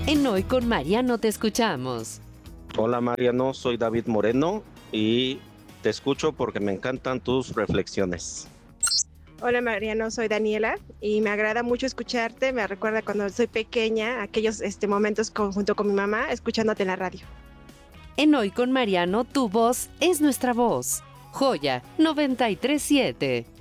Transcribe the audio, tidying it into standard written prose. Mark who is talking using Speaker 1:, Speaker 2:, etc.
Speaker 1: En Hoy con Mariano te escuchamos.
Speaker 2: Hola Mariano, soy David Moreno y te escucho porque me encantan tus reflexiones.
Speaker 3: Hola Mariano, soy Daniela y me agrada mucho escucharte. Me recuerda cuando soy pequeña, aquellos momentos junto con mi mamá, escuchándote en la radio.
Speaker 1: En Hoy con Mariano, tu voz es nuestra voz. Joya 937.